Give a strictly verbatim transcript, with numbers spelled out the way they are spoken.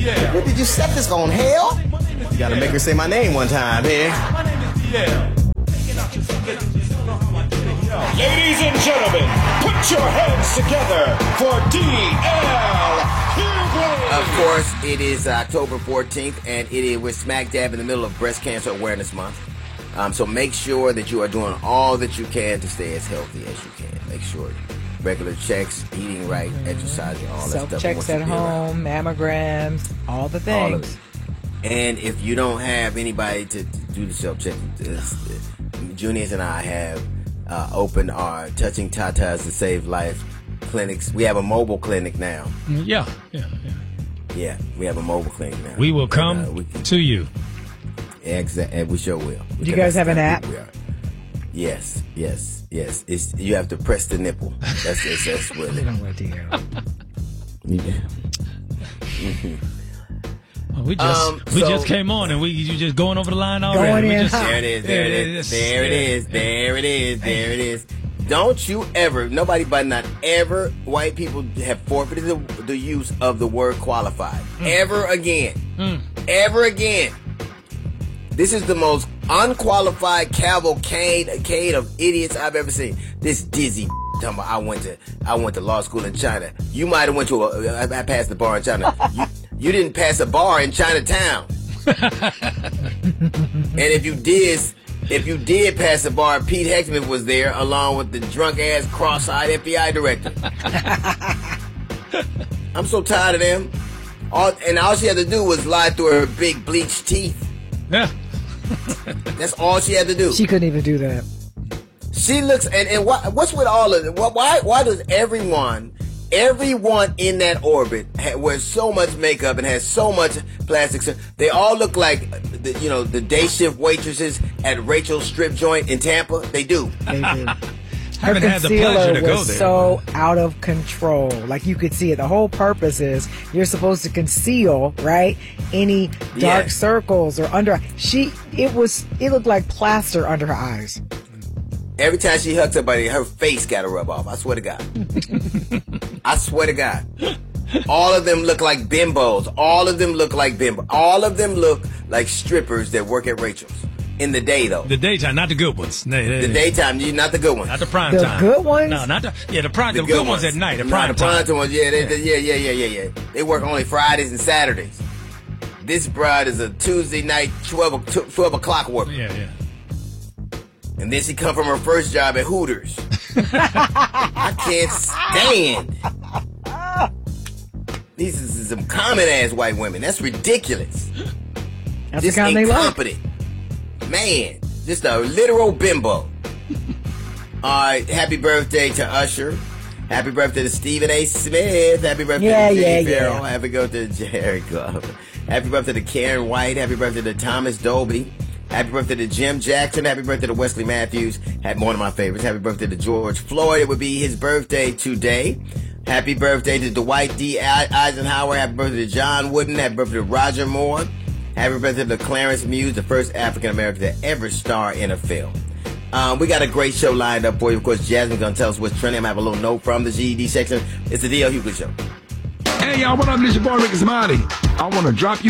What did you set this on, hell? You gotta make her say my name one time, here. Ladies and gentlemen, put your hands together for D L Hughley. Of course, it is October fourteenth, and it is, we're smack dab in the middle of Breast Cancer Awareness Month. Um, so make sure that you are doing all that you can to stay as healthy as you can. Make sure regular checks, eating right, mm-hmm. exercising, all that stuff. Self-checks at home, mammograms, all the things. All of it. And if you don't have anybody to, to do the self-check, Juniors and I have uh, opened our Touching Tatas to Save Life clinics. We have a mobile clinic now. Yeah, yeah, yeah. Yeah, we have a mobile clinic now. We will come and, uh, we can, to you. Exactly, and we sure will. We do you guys have an app? Yes, yes, yes. It's you have to press the nipple. That's that's, that's what it is. Yeah. Well, we just um, we so, just came on and we you just going over the line already. Going in. Just, there it is. There it is. There it is. There it is. There it is. Don't you ever, nobody but not ever, white people have forfeited the, the use of the word qualified. Mm. Ever again. Mm. Ever again. This is the most unqualified cavalcade of idiots I've ever seen. This dizzy talking about I went to I went to law school in China. You might have went to a I passed the bar in China. You, you didn't pass a bar in Chinatown. And if you did, if you did pass a bar, Pete Hecksman was there along with the drunk ass cross-eyed F B I director. I'm so tired of them. All, and all she had to do was lie through her big bleached teeth. Yeah. That's all she had to do. She couldn't even do that. She looks, and, and why, what's with all of it? Why, why does everyone, everyone in that orbit ha, wears so much makeup and has so much plastic? They all look like, the, you know, the day shift waitresses at Rachel's strip joint in Tampa. They do. They do. Her Her concealer was so out of control. Like you could see it. The whole purpose is you're supposed to conceal, right? Any dark yes. circles or under. She, it was, it looked like plaster under her eyes. Every time she hugs somebody, her face got to rub off. I swear to God. I swear to God. All of them look like bimbos. All of them look like bimbos. All of them look like strippers that work at Rachel's. In the day, though. The daytime, not the good ones. No, they, the daytime, not the good ones. Not the prime the time. The good ones? No, not the, yeah, the prime, the, the good, good ones. ones at night, the prime the prime time. ones, yeah, they, they, yeah, yeah, yeah, yeah, yeah. They work only Fridays and Saturdays. This bride is a Tuesday night, twelve, twelve o'clock worker. Yeah, yeah. And then she come from her first job at Hooters. I can't stand. These is some common-ass white women. That's ridiculous. That's just the kind incompetent. They like. Man, just a literal bimbo. All right, happy birthday to Usher. Happy birthday to Stephen A. Smith. Happy birthday yeah, to Jay yeah, Farrell. yeah. Happy birthday to Jerry Glover. Happy birthday to Karen White. Happy birthday to Thomas Dolby. Happy birthday to Jim Jackson. Happy birthday to Wesley Matthews. Had one of my favorites. Happy birthday to George Floyd. It would be his birthday today. Happy birthday to Dwight D. Eisenhower. Happy birthday to John Wooden. Happy birthday to Roger Moore. Happy birthday to Clarence Muse, the first African American to ever star in a film. Um, we got a great show lined up for you. Of course, Jasmine's going to tell us what's trending. I'm going to have a little note from the G E D section. It's the D L Hughley Show. Hey, y'all, what up? This your boy, Rick Smiley. I want to drop you